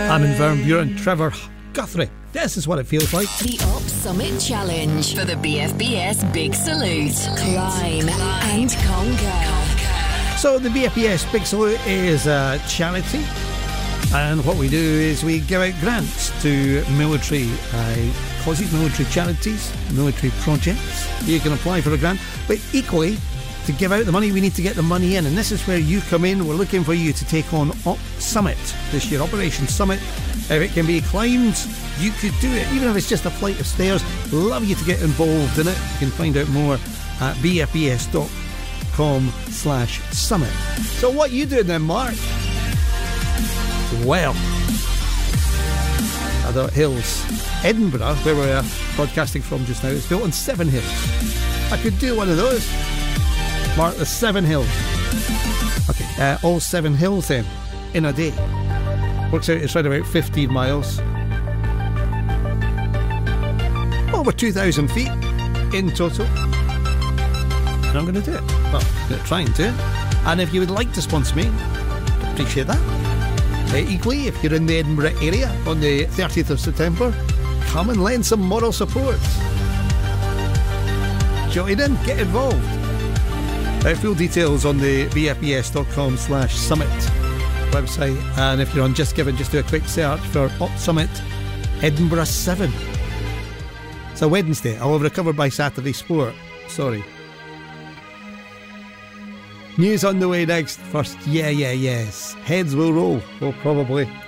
I'm in Van Buren, Trevor Guthrie. This is what it feels like. The Op Summit Challenge for the BFBS Big Salute. Climb and conquer. So the BFBS Big Salute is a charity, and what we do is we give out grants to military causes, military charities, military projects. You can apply for a grant, but equally, to give out the money, we need to get the money in, and this is where you come in. We're looking for you to take on Op Summit this year, Operation Summit. If it can be climbed, you could do it, even if it's just a flight of stairs. Love you to get involved in it. You can find out more at bfbs.com/summit. So what are you doing then, Mark? Well, other hills. Edinburgh, where we're broadcasting from just now, is built on 7 hills. I could do one of those. Mark, the 7 hills. Okay, all 7 hills then, in a day. Works out it's right about 15 miles. Over 2,000 feet in total. And I'm going to do it. Well, I'm going to try and do it. And if you would like to sponsor me, I'd appreciate that. Equally, if you're in the Edinburgh area on the 30th of September, come and lend some moral support. Join in, get involved. Full details on the bfbs.com/summit website, and if you're on Just Giving, just do a quick search for Op Summit Edinburgh 7. It's a Wednesday. I'll have recovered by Saturday sport. Sorry. News on the way next. First, yes. Heads will roll. Well, probably.